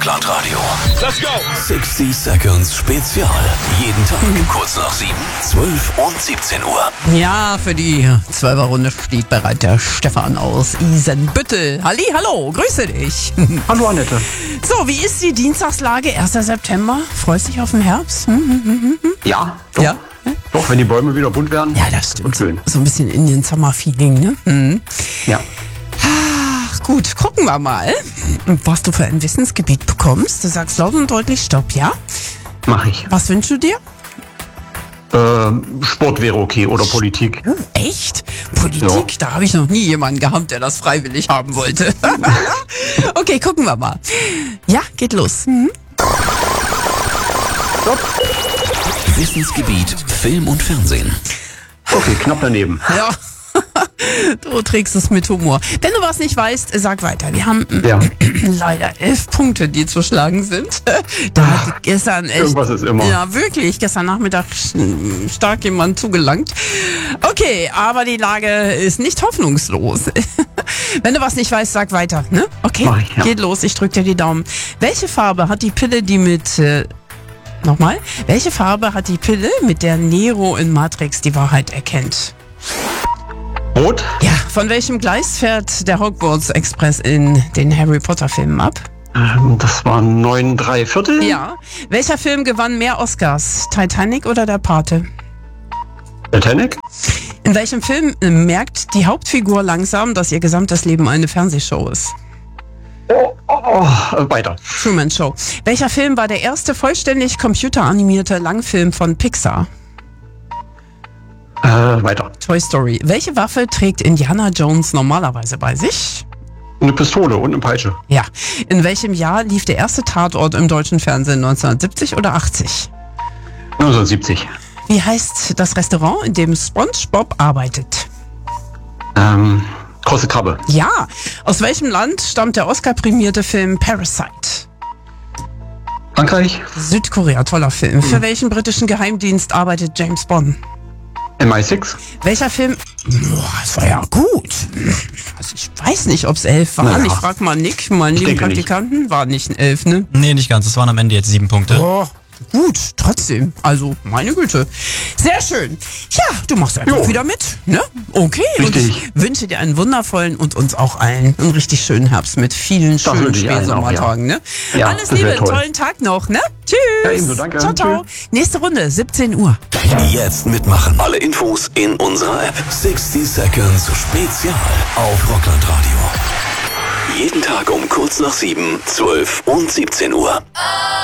Rockland Radio. Let's go! 60 Seconds Spezial. Jeden Tag kurz nach 7, 12 und 17 Uhr. Ja, für die 12er-Runde steht bereit der Stefan aus Isenbüttel. Hallo, grüße dich. Hallo Annette. So, wie ist die Dienstagslage? 1. September. Freust dich auf den Herbst? Ja, doch. Ja? Doch, wenn die Bäume wieder bunt werden. Ja, das stimmt. Schön. So ein bisschen Indian Summer Feeling, ne? Mhm. Ja. Ach gut, gucken wir mal, was du für ein Wissensgebiet bekommst. Du sagst laut und deutlich Stopp, ja? Mach ich. Was wünschst du dir? Sport wäre okay oder Politik. Echt? Politik? Ja. Da habe ich noch nie jemanden gehabt, der das freiwillig haben wollte. Okay, gucken wir mal. Ja, geht los. Stopp. Wissensgebiet Film und Fernsehen. Okay, knapp daneben. Ja. Du trägst es mit Humor. Wenn du was nicht weißt, sag weiter. Wir haben Ja. leider 11 Punkte, die zu schlagen sind. Da hat gestern echt... Irgendwas ist immer. Ja, wirklich. Gestern Nachmittag stark jemand zugelangt. Okay, aber die Lage ist nicht hoffnungslos. Wenn du was nicht weißt, sag weiter. Ne? Okay, Mach ich, ja. Geht los. Ich drück dir die Daumen. Welche Farbe hat die Pille, die mit... Nochmal. Welche Farbe hat die Pille, mit der Neo in Matrix die Wahrheit erkennt? Rot? Ja, von welchem Gleis fährt der Hogwarts Express in den Harry Potter Filmen ab? Das waren 9 3/4. Ja. Welcher Film gewann mehr Oscars? Titanic oder Der Pate? Titanic? In welchem Film merkt die Hauptfigur langsam, dass ihr gesamtes Leben eine Fernsehshow ist? Weiter. Truman Show. Welcher Film war der erste vollständig computeranimierte Langfilm von Pixar? Weiter. Toy Story. Welche Waffe trägt Indiana Jones normalerweise bei sich? Eine Pistole und eine Peitsche. Ja. In welchem Jahr lief der erste Tatort im deutschen Fernsehen? 1970 oder 80? 1970. Wie heißt das Restaurant, in dem SpongeBob arbeitet? Große Krabbe. Ja. Aus welchem Land stammt der Oscar-prämierte Film Parasite? Frankreich. Südkorea, toller Film. Für welchen britischen Geheimdienst arbeitet James Bond? MI6. Welcher Film? Boah, das war ja gut. Also ich weiß nicht, ob es 11 waren. Naja. Ich frag mal Nick, meinen Ich lieben denke nicht. Praktikanten. War nicht ein 11, ne? Nee, nicht ganz. Es waren am Ende jetzt 7 Punkte. Oh, gut, trotzdem. Also, meine Güte. Sehr schön. Ja, du machst einfach Jo. wieder mit, ne? Okay. Richtig. Und ich wünsche dir einen wundervollen und uns auch allen einen richtig schönen Herbst mit vielen schönen wünsche ich allen auch, Spätsommertagen, ne? Ja, Alles das wär Liebe, toll. tollen Tag noch, ne? Tschüss. Ja, ebenso, danke. Ciao, ciao. Nächste Runde, 17 Uhr. Jetzt mitmachen. Alle Infos in unserer App. 60 Seconds Spezial auf Rockland Radio. Jeden Tag um kurz nach 7, 12 und 17 Uhr.